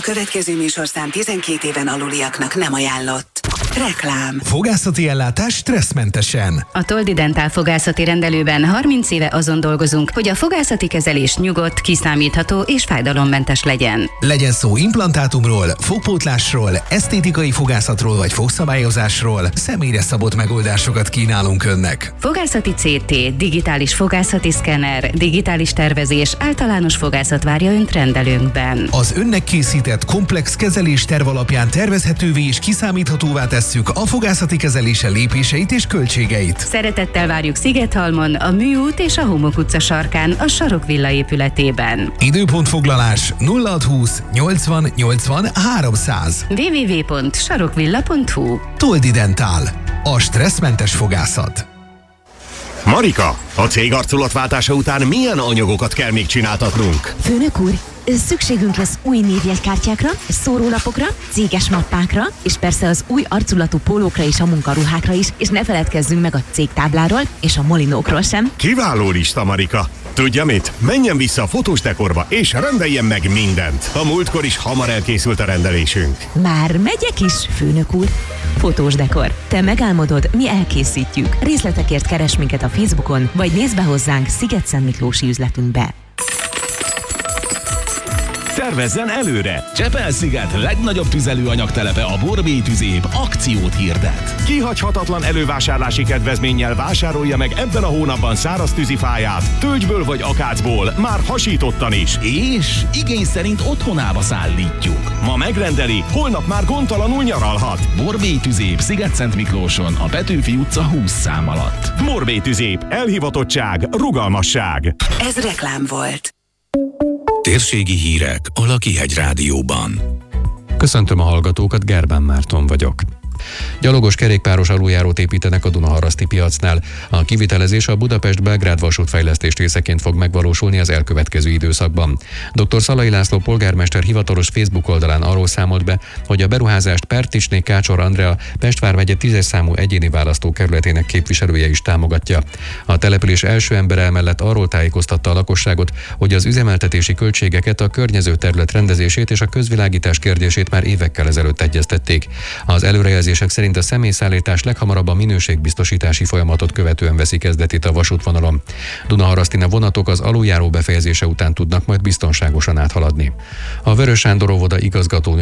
következő műsorszám 12 éven aluliaknak nem ajánlott. Reklám. Fogászati ellátás stresszmentesen. A Toldi Dentál fogászati rendelőben 30 éve azon dolgozunk, hogy a fogászati kezelés nyugodt, kiszámítható és fájdalommentes legyen. Legyen szó implantátumról, fogpótlásról, esztétikai fogászatról vagy fogszabályozásról, személyre szabott megoldásokat kínálunk önnek. Fogászati CT, digitális fogászati szkenner, digitális tervezés, általános fogászat várja önt rendelőnkben. Az önnek készített komplex kezelésterv alapján tervezhetővé és kiszámíthatóvá tesszük a fogászati kezelése lépéseit és költségeit. Szeretettel várjuk Szigethalmon, a Műút és a Homok utca sarkán, a Sarokvilla épületében. Időpontfoglalás 0620 80 80 300. www.sarokvilla.hu. Toldi Dentál. A stresszmentes fogászat. Marika, a cég arculatváltása után milyen anyagokat kell még csináltatnunk? Főnök úr, szükségünk lesz új névjegykártyákra, szórólapokra, céges mappákra, és persze az új arculatú pólókra és a munkaruhákra is, és ne feledkezzünk meg a cégtábláról és a molinókról sem. Kiváló lista, Marika. Tudja mit? Menjen vissza a fotós dekorba, és rendeljen meg mindent. A múltkor is hamar elkészült a rendelésünk. Már megyek is, főnök úr. Fotós dekor. Te megálmodod, mi elkészítjük. Részletekért keres minket a Facebookon, vagy nézd be hozzánk Sziget-Szentmiklósi üzletünkbe. Tervezzen előre! Csepel-sziget legnagyobb tüzelőanyagtelepe, a Borbély Tüzép akciót hirdet. Kihagyhatatlan elővásárlási kedvezménnyel vásárolja meg ebben a hónapban száraz tűzifáját, tölgyből vagy akácból, már hasítottan is. És igény szerint otthonába szállítjuk. Ma megrendeli, holnap már gondtalanul nyaralhat. Borbély Tüzép, Sziget-Szentmiklóson, a Petőfi utca 20 szám alatt. Borbély Tüzép, elhivatottság, rugalmasság. Ez reklám volt. Térségi hírek a Lakihegy Rádióban. Köszöntöm a hallgatókat, Gerbán Márton vagyok. Gyalogos kerékpáros aluljárót építenek a Dunaharaszti piacnál. A kivitelezés a Budapest-Belgrád vasútfejlesztés részeként fog megvalósulni az elkövetkező időszakban. Dr. Szalai László polgármester hivatalos Facebook oldalán arról számolt be, hogy a beruházást Perticsné Kácsor Andrea, Pest vármegye 10-es számú egyéni választókerületének képviselője is támogatja. A település első embere mellett arról tájékoztatta a lakosságot, hogy az üzemeltetési költségeket, a környező terület rendezését és a közvilágítás kérdését már évekkel ezelőtt egyeztették. Az előrejelzések szerint a személyszállítás leghamarabb a minőségbiztosítási folyamatot követően veszi kezdetét a vasútvonalon. Dunaharasztin a vonatok az aluljáró befejezése után tudnak majd biztonságosan áthaladni. A Vörös Sándor óvoda igazgató